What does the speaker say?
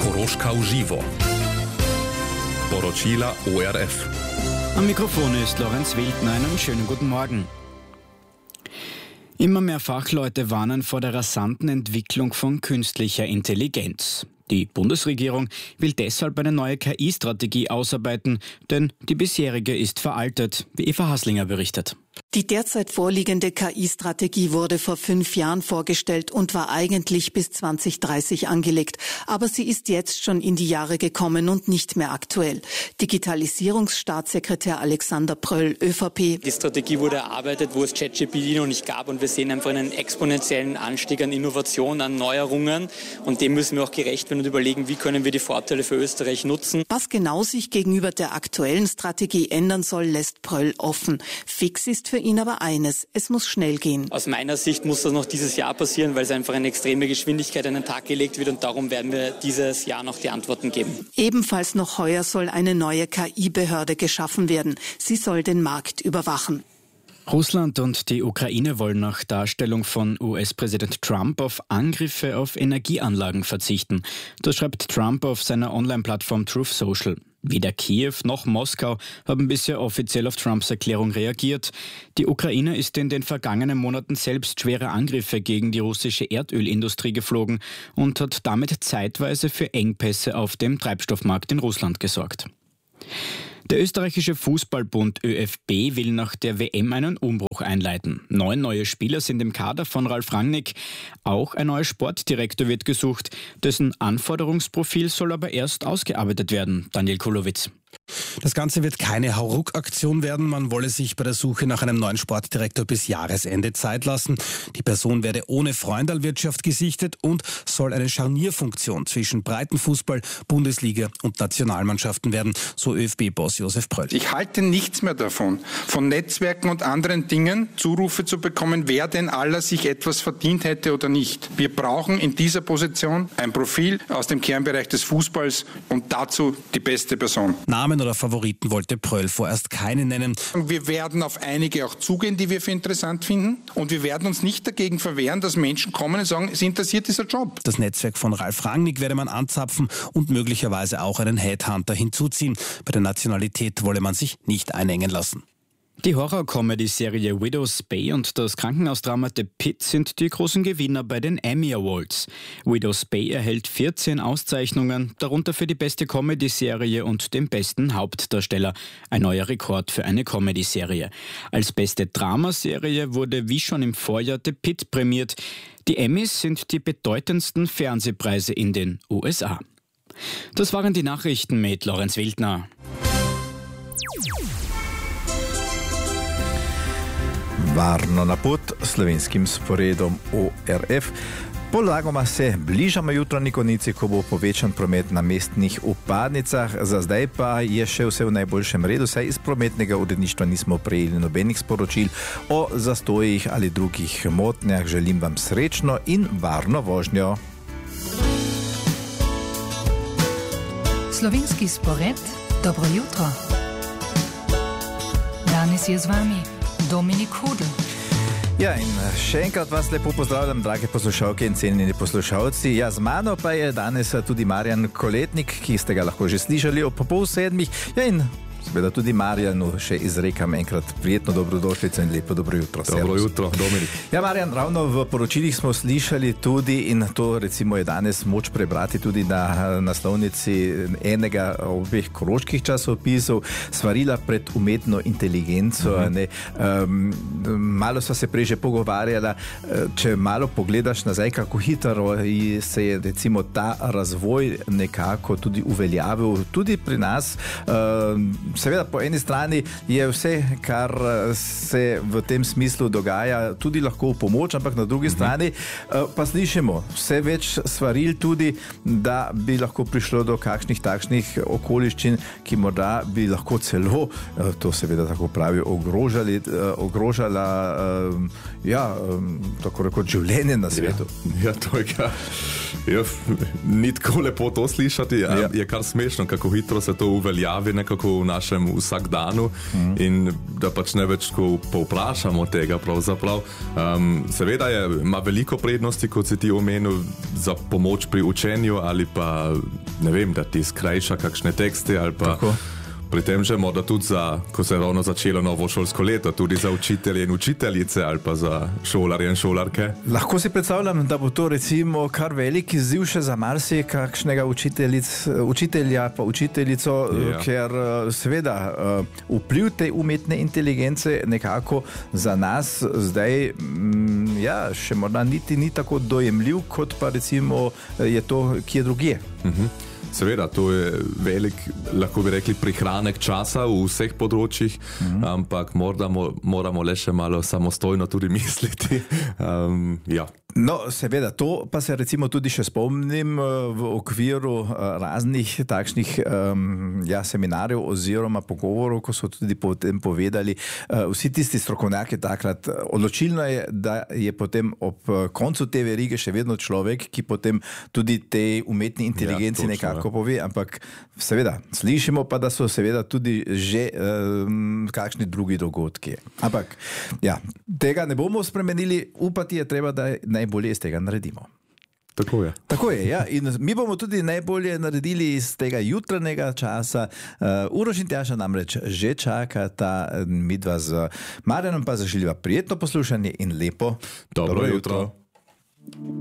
Koroška v živo. Poročila ORF. Am Mikrofon ist Lorenz Wildner. Einen schönen guten Morgen. Immer mehr Fachleute warnen vor der rasanten Entwicklung von künstlicher Intelligenz. Die Bundesregierung will deshalb eine neue KI-Strategie ausarbeiten, denn die bisherige ist veraltet, wie Eva Haslinger berichtet. Die derzeit vorliegende KI-Strategie wurde vor 5 Jahren vorgestellt und war eigentlich bis 2030 angelegt. Aber sie ist jetzt schon in die Jahre gekommen und nicht mehr aktuell. Digitalisierungsstaatssekretär Alexander Pröll, ÖVP. Die Strategie wurde erarbeitet, wo es ChatGPT noch nicht gab, und wir sehen einfach einen exponentiellen Anstieg an Innovation, an Neuerungen, und dem müssen wir auch gerecht werden und überlegen, wie können wir die Vorteile für Österreich nutzen. Was genau sich gegenüber der aktuellen Strategie ändern soll, lässt Pröll offen. Fix ist für ihn aber eines: Es muss schnell gehen. Aus meiner Sicht muss das noch dieses Jahr passieren, weil es einfach eine extreme Geschwindigkeit an den Tag gelegt wird, und darum werden wir dieses Jahr noch die Antworten geben. Ebenfalls noch heuer soll eine neue KI-Behörde geschaffen werden. Sie soll den Markt überwachen. Russland und die Ukraine wollen nach Darstellung von US-Präsident Trump auf Angriffe auf Energieanlagen verzichten. Das schreibt Trump auf seiner Online-Plattform Truth Social. Weder Kiew noch Moskau haben bisher offiziell auf Trumps Erklärung reagiert. Die Ukraine ist in den vergangenen Monaten selbst schwere Angriffe gegen die russische Erdölindustrie geflogen und hat damit zeitweise für Engpässe auf dem Treibstoffmarkt in Russland gesorgt. Der österreichische Fußballbund ÖFB will nach der WM einen Umbruch einleiten. 9 neue Spieler sind im Kader von Ralf Rangnick. Auch ein neuer Sportdirektor wird gesucht. Dessen Anforderungsprofil soll aber erst ausgearbeitet werden. Daniel Kulowitz. Das Ganze wird keine Hauruck-Aktion werden. Man wolle sich bei der Suche nach einem neuen Sportdirektor bis Jahresende Zeit lassen. Die Person werde ohne Freundalwirtschaft gesichtet und soll eine Scharnierfunktion zwischen Breitenfußball, Bundesliga und Nationalmannschaften werden, so ÖFB-Boss Josef Pröll. Ich halte nichts mehr davon, von Netzwerken und anderen Dingen Zurufe zu bekommen, wer denn aller sich etwas verdient hätte oder nicht. Wir brauchen in dieser Position ein Profil aus dem Kernbereich des Fußballs und dazu die beste Person. Namen oder Favoriten wollte Pröll vorerst keine nennen. Wir werden auf einige auch zugehen, die wir für interessant finden, und wir werden uns nicht dagegen verwehren, dass Menschen kommen und sagen, es interessiert dieser Job. Das Netzwerk von Ralf Rangnick werde man anzapfen und möglicherweise auch einen Headhunter hinzuziehen. Bei der Nationalität wolle man sich nicht einengen lassen. Die Horror-Comedy-Serie Widow's Bay und das Krankenhausdrama The Pit sind die großen Gewinner bei den Emmy Awards. Widow's Bay erhält 14 Auszeichnungen, darunter für die beste Comedy-Serie und den besten Hauptdarsteller. Ein neuer Rekord für eine Comedy-Serie. Als beste Dramaserie wurde wie schon im Vorjahr The Pit prämiert. Die Emmys sind die bedeutendsten Fernsehpreise in den USA. Das waren die Nachrichten mit Lorenz Wildner. Varno na pot slovenskim sporedom ORF. Polagoma se bližamo jutranji konici, ko bo povečan promet na mestnih vpadnicah. Za zdaj pa je še vse v najboljšem redu, saj iz prometnega uredništva nismo prejeli nobenih sporočil o zastojih ali drugih motnjah. Želim vam srečno in varno vožnjo. Slovenski spored, dobro jutro. Danes je z vami Dominik Hudl. Ja, in še enkrat vas lepo pozdravljam, drage poslušalke in cenjeni poslušalci. Ja, z mano pa je danes tudi Marjan Koletnik, ki ste ga lahko že slišali ob 6:30. Ja, in seveda tudi Marjanu še izrekam enkrat prijetno dobrodošlico in lepo dobro jutro. Dobro jutro, Dominik. Ja, Marjan, ravno v poročilih smo slišali tudi, in to recimo je danes moč prebrati tudi na naslovnici enega obeh koroških časopisov, svarila pred umetno inteligenco. Malo sva se prej že pogovarjala, če malo pogledaš nazaj, kako hitro se je recimo ta razvoj nekako tudi uveljavil tudi pri nas. Seveda, po eni strani je vse, kar se v tem smislu dogaja, tudi lahko v pomoč, ampak na drugi strani pa slišimo vse več svaril tudi, da bi lahko prišlo do kakšnih takšnih okoliščin, ki morda bi lahko celo, to seveda tako pravi, ogrožala tako rekoč življenje na svetu. Ja, to je kar. Ni tako lepo to slišati, je kar smešno, kako hitro se to uveljavi nekako v naši našem vsakdanu in da pač ne več povprašamo tega pravzaprav. Seveda ima veliko prednosti, kot si ti omenil, za pomoč pri učenju ali pa, ne vem, da ti skrajša kakšne tekste ali pa tako. Pri tem že morda tudi ko se je ravno začelo novo šolsko leto, tudi za učitelje in učiteljice ali pa za šolarje in šolarke. Lahko si predstavljam, da bo to recimo kar velik izziv še za kakšnega učitelja pa učiteljico, ker seveda vpliv te umetne inteligence nekako za nas zdaj še morda niti ni tako dojemljiv, kot pa recimo je to kje drugje. Seveda, to je velik, lahko bi rekli, prihranek časa v vseh področjih, ampak moramo le še malo samostojno tudi misliti. No, seveda, to pa se recimo tudi še spomnim v okviru raznih takšnih seminarjev oziroma pogovorov, ko so tudi potem povedali vsi tisti strokovnjaki takrat. Odločilno je, da je potem ob koncu te verige še vedno človek, ki potem tudi tej umetni inteligenci nekako pove, ampak seveda, slišimo pa, da so seveda tudi že kakšni drugi dogodki. Ampak, tega ne bomo spremenili, upati je treba, da najbolje iz tega naredimo. Tako je. Tako je, ja. In mi bomo tudi najbolje naredili iz tega jutranjega časa. Uroš in Tjaša namreč že čakata, midva z Marjanom pa zaželiva prijetno poslušanje in lepo dobro jutro.